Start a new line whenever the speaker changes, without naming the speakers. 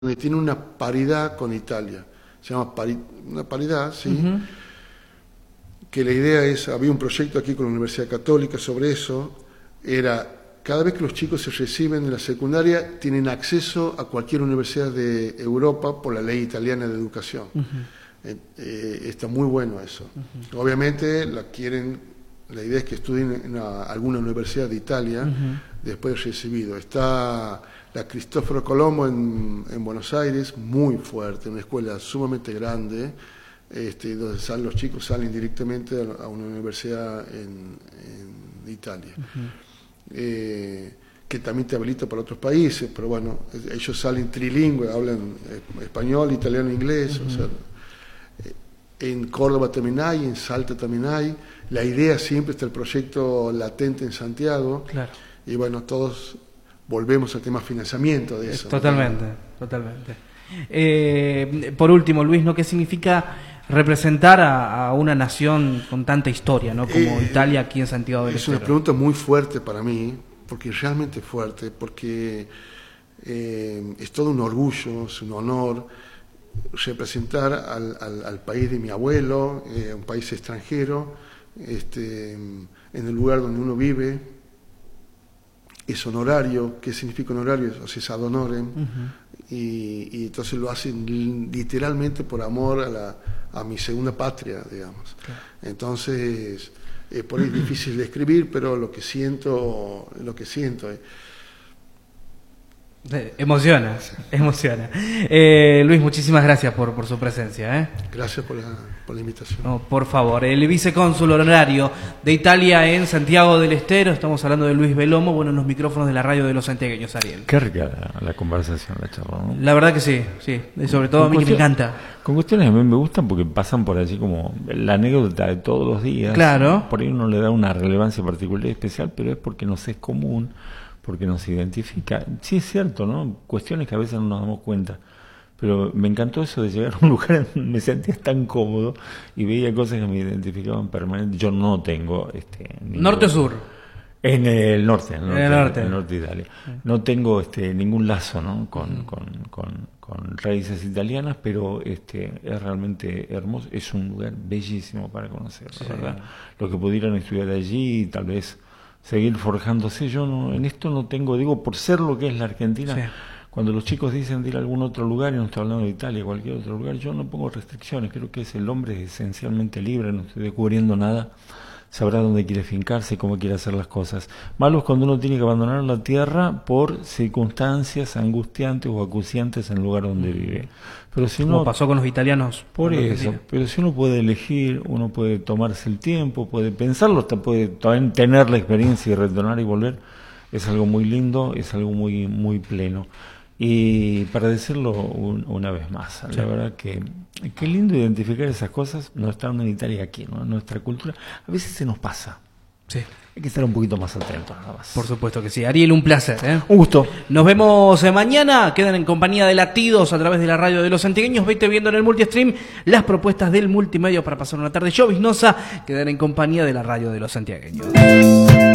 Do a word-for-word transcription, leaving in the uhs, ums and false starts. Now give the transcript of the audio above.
donde tiene una paridad con Italia. Se llama pari, una paridad, ¿sí? Uh-huh. Que la idea es, había un proyecto aquí con la Universidad Católica sobre eso, era cada vez que los chicos se reciben en la secundaria tienen acceso a cualquier universidad de Europa por la ley italiana de educación. Uh-huh. eh, eh, está muy bueno eso. Uh-huh. Obviamente la quieren, la idea es que estudien en una, alguna universidad de Italia, uh-huh, después de recibido. Está la Cristoforo Colombo en, en Buenos Aires, muy fuerte, una escuela sumamente grande, este, donde salen, los chicos salen directamente a, a una universidad en, en Italia. Uh-huh. eh, que también te habilita para otros países, pero bueno, ellos salen trilingües, hablan español, italiano, inglés. Uh-huh. O sea, en Córdoba también hay, en Salta también hay. La idea siempre está el proyecto latente en Santiago. Claro. Y bueno, todos volvemos al tema financiamiento de eso.
Totalmente, ¿no? Totalmente. Eh, por último, Luis, ¿no? ¿Qué significa representar a, a una nación con tanta historia, ¿no? Como eh, Italia aquí en Santiago del Estero?
Es una pregunta muy fuerte para mí, porque realmente fuerte, porque eh, es todo un orgullo, es un honor representar al, al, al país de mi abuelo, eh, un país extranjero, este, en el lugar donde uno vive. Es honorario. ¿Qué significa honorario? O sea, es ad honorem. Uh-huh. y, y entonces lo hacen literalmente por amor a, la, a mi segunda patria, digamos. Claro. Entonces, eh, por ahí es difícil de escribir, pero lo que siento, lo que siento es...
Eh, emociona, emociona. Eh, Luis, muchísimas gracias por, por su presencia. ¿eh?
Gracias por la, por la invitación.
No, por favor, el vicecónsul honorario de Italia en Santiago del Estero, estamos hablando de Luis Belomo, bueno, en los micrófonos de la radio de los santiagueños, Ariel.
Qué rica la, la conversación, la charla, ¿no?
La verdad que sí, sí, y sobre todo con a mí que me encanta.
Con cuestiones a mí me gustan porque pasan por allí como la anécdota de todos los días.
Claro.
Por ahí uno le da una relevancia particular y especial, pero es porque nos es común, porque nos identifica. Sí, es cierto, ¿no? Cuestiones que a veces no nos damos cuenta. Pero me encantó eso de llegar a un lugar donde me sentía tan cómodo y veía cosas que me identificaban permanentemente. Yo no tengo... este
¿Norte o sur?
En el norte, en el norte,
en el norte.
En el norte de Italia. No tengo este ningún lazo, ¿no? con, uh-huh, con, con, con raíces italianas, pero este es realmente hermoso. Es un lugar bellísimo para conocer, sí, la verdad. Los que pudieran estudiar allí, tal vez seguir forjándose. Yo no, en esto no tengo, digo, por ser lo que es la Argentina, sí. Cuando los chicos dicen de ir a algún otro lugar, y no estoy hablando de Italia, cualquier otro lugar, yo no pongo restricciones. Creo que es el hombre esencialmente libre, no estoy descubriendo nada, sabrá dónde quiere fincarse y cómo quiere hacer las cosas. Malo es cuando uno tiene que abandonar la tierra por circunstancias angustiantes o acuciantes en el lugar donde vive. Pero si
como
uno,
pasó con los italianos.
Por eso, pero si uno puede elegir, uno puede tomarse el tiempo, puede pensarlo, hasta puede también tener la experiencia y retornar y volver, es algo muy lindo, es algo muy, muy pleno. Y para decirlo un, una vez más, sí. La verdad que qué lindo identificar esas cosas, no estando en Italia aquí, ¿no? Nuestra cultura, a veces se nos pasa.
Sí.
Hay que estar un poquito más atentos, nada más.
Por supuesto que sí. Ariel, un placer. ¿eh?
Un gusto.
Nos vemos mañana. Quedan en compañía de Latidos a través de la radio de los santiagueños. Vete viendo en el multistream las propuestas del multimedia para pasar una tarde lloviznosa. Quedan en compañía de la radio de los santiagueños.